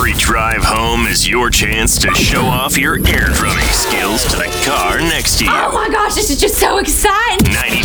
Every drive home is your chance to show off your air drumming skills to the car next to you. Oh my gosh, this is just so exciting. 98